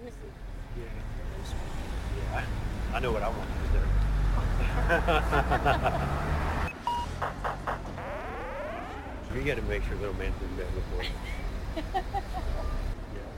Yeah. I know what I want to do. You got to make sure little man do that before.